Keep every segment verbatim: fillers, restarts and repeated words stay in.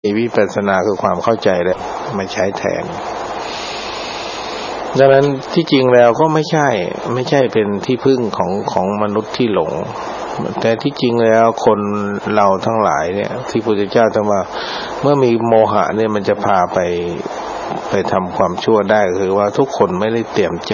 มีวิปัสสนาคือความเข้าใจและมาใช้แทนดังนั้นที่จริงแล้วก็ไม่ใช่ไม่ใช่เป็นที่พึ่งของของมนุษย์ที่หลงแต่ที่จริงแล้วคนเราทั้งหลายเนี่ยที่พระพุทธเจ้าตรัสว่าเมื่อมีโมหะเนี่ยมันจะพาไปไปทำความชั่วได้คือว่าทุกคนไม่ได้เตรียมใจ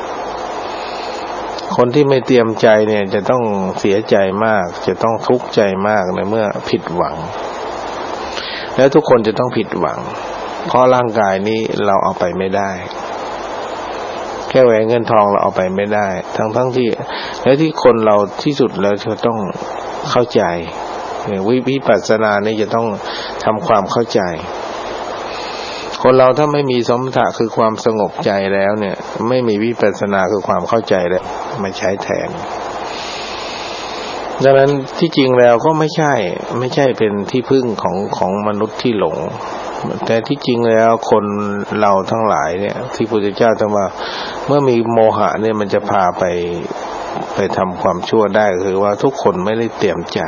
คนที่ไม่เตรียมใจเนี่ยจะต้องเสียใจมากจะต้องทุกข์ใจมากในเมื่อผิดหวังแล้วทุกคนจะต้องผิดหวังเพราะร่างกายนี้เราเอาไปไม่ได้แค่แหวนเงินทองเราเอาไปไม่ได้ทั้งทั้งที่แล้วที่คนเราที่สุดแล้วจะต้องเข้าใจวิปัสสนานี่จะต้องทำความเข้าใจคนเราถ้าไม่มีสมถะคือความสงบใจแล้วเนี่ยไม่มีวิปัสสนาคือความเข้าใจแล้วมาใช้แทนดังนั้นที่จริงแล้วก็ไม่ใช่ไม่ใช่เป็นที่พึ่งของของมนุษย์ที่หลงแต่ที่จริงแล้วคนเราทั้งหลายเนี่ยที่พระพุทธเจ้าตรัสว่าเมื่อมีโมหะเนี่ยมันจะพาไปไปทำความชั่วได้คือว่าทุกคนไม่ได้เตรียมใจ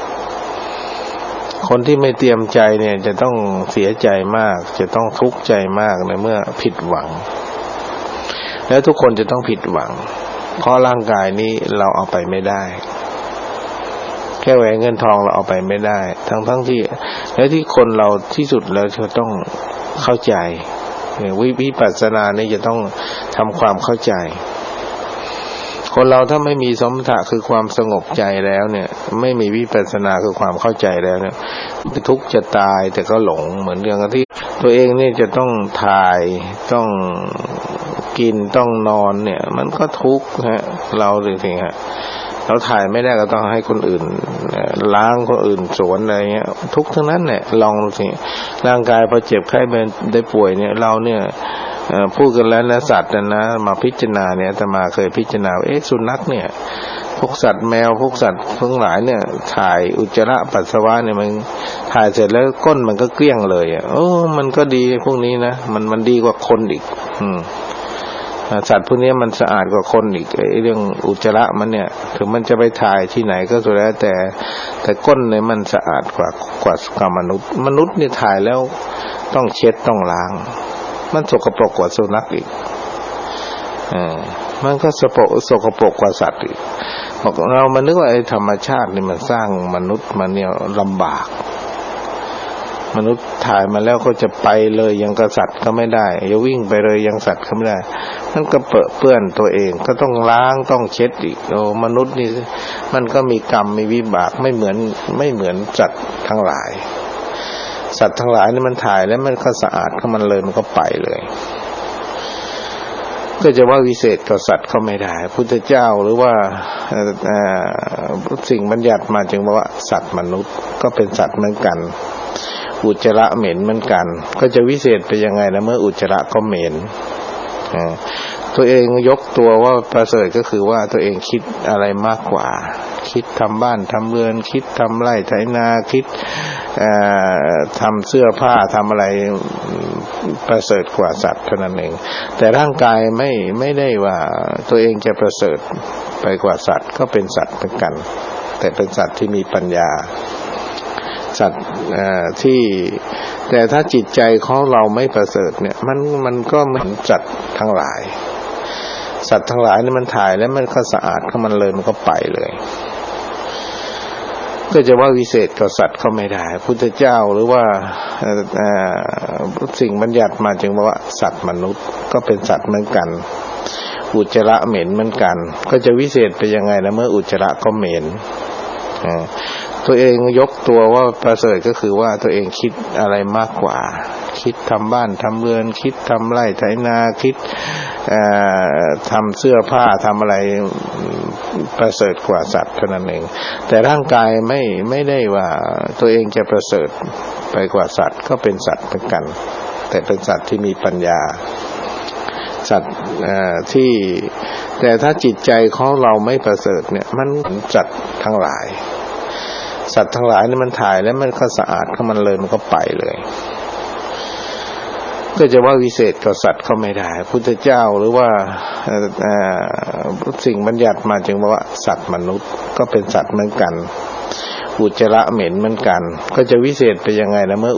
คนที่ไม่เตรียมใจเนี่ยจะต้องเสียใจมากจะต้องทุกข์ใจมากในเมื่อผิดหวังแล้วทุกคนจะต้องผิดหวังเพราะร่างกายนี้เราเอาไปไม่ได้แค่แหวนเงินทองเราเอาไปไม่ได้ทั้งทั้งที่แล้วที่คนเราที่สุดแล้วจะต้องเข้าใจวิปัสสนานี่จะต้องทำความเข้าใจคนเราถ้าไม่มีสมถะคือความสงบใจแล้วเนี่ยไม่มีวิปัสสนาคือความเข้าใจแล้วเนี่ยทุกข์จะตายแต่ก็หลงเหมือนอย่างที่ตัวเองนี่จะต้องถ่ายต้องกินต้องนอนเนี่ยมันก็ทุกข์ฮะเราจริงๆฮะเราถ่ายไม่ได้ก็ต้องให้คนอื่นล้างคนอื่นสวนอะไรเงี้ยทุกทั้งนั้นเนี่ยลองดูสิร่างกายพอเจ็บไข้เป็นได้ป่วยเนี่ยเราเนี่ยพูดกันแล้วนะสัตว์นะมาพิจารณาเนี่ยอาตมาเคยพิจารณาเอ๊ะสุนัขเนี่ยพวกสัตว์แมวพวกสัตว์ทั้งหลายเนี่ยถ่ายอุจจาระปัสสาวะเนี่ยมันถ่ายเสร็จแล้วก้นมันก็เกลี้ยงเลยอ่ะโอ้มันก็ดีพวกนี้นะมันมันดีกว่าคนอีกอืมสัตว์พวกนี้มันสะอาดกว่าคนอีกไอ้เรื่องอุจจาระมันเนี่ยถึงมันจะไปถ่ายที่ไหนก็สุดแล้วแต่แต่ก้นเนี่ยมันสะอาดกว่ากว่ากว่ามนุษย์มนุษย์นี่ถ่ายแล้วต้องเช็ดต้องล้างมันสกปรกกว่าสุนัขอีกอ่ามันก็สกปรกสกปรกกว่าสัตว์อีกบอกเรามานึกว่าไอ้ธรรมชาตินี่มันสร้างมนุษย์มาเนี่ยลำบากมนุษย์ถ่ายมาแล้วก็จะไปเลยยังกษัตริย์ก็ไม่ได้อย่าวิ่งไปเลยยังสัตว์ก็ไม่ได้มันก็เปื้อนเปื้อนตัวเองก็ต้องล้างต้องเช็ดอีกโอ้มนุษย์นี่มันก็มีกรรมมีวิบากไม่เหมือนไม่เหมือนสัตว์ทั้งหลายสัตว์ทั้งหลายนี่มันถ่ายแล้วมันก็สะอาดของมันเลยมันก็ไปเลยก็จะว่าวิเศษกับสัตว์เขาไม่ได้พุทธเจ้าหรือว่าสิ่งบัญญัติมาจึงบอกว่าสัตว์มนุษย์ก็เป็นสัตว์เหมือนกันอุจจาระเหม็นเหมือนกันก็จะวิเศษไปยังไงนะเมื่ออุจจาระก็เหม็นตัวเองยกตัวว่าประเสริฐก็คือว่าตัวเองคิดอะไรมากกว่าคิดทำบ้านทำเรือนคิดทำไร่ไถนาคิดทำเสื้อผ้าทำอะไรประเสริฐกว่าสัตว์เท่านั้นเองแต่ร่างกายไม่ไม่ได้ว่าตัวเองจะประเสริฐไปกว่าสัตว์ก็เป็นสัตว์เหมือนกันแต่เป็นสัตว์ที่มีปัญญาสัตว์ที่แต่ถ้าจิตใจของเราไม่ประเสริฐเนี่ยมันมันก็เหมือนสัตว์ทั้งหลายสัตว์ทั้งหลายนี่มันถ่ายแล้วมันก็สะอาดของมันเลยมันก็ไปเลยก็จะว่าวิเศษกับสัตว์เขาไม่ได้พุทธเจ้าหรือว่าสิ่งบัญญัติมาจึงบอกว่าสัตว์มนุษย์ก็เป็นสัตว์เหมือนกันอุจจาระเหม็นเหมือนกันก็จะวิเศษไปยังไงนะเมื่ออุจจาระก็เหม็นตัวเองยกตัวว่าประเสริฐก็คือว่าตัวเองคิดอะไรมากกว่าคิดทำบ้านทำเรือนคิดทำไร่ไถนาคิดทำเสื้อผ้าทำอะไรประเสริฐกว่าสัตว์เท่านั้นเองแต่ร่างกายไม่ไม่ได้ว่าตัวเองจะประเสริฐไปกว่าสัตว์ก็เป็นสัตว์เหมือนกันแต่เป็นสัตว์ที่มีปัญญาสัตว์ที่แต่ถ้าจิตใจของเราไม่ประเสริฐเนี่ยมันสัตว์ทั้งหลายสัตว์ทั้งหลายนี่มันถ่ายแล้วมันก็สะอาดของมันเลยมันก็ไปเลยก็จะว่าวิเศษกับสัตว์เขาไม่ได้พุทธเจ้าหรือว่าสิ่งบัญญัติมาจึงบอกว่าสัตว์มนุษย์ก็เป็นสัตว์เหมือนกันอุจจาระเหม็นเหมือนกันก็จะวิเศษไปยังไงนะเมื่อ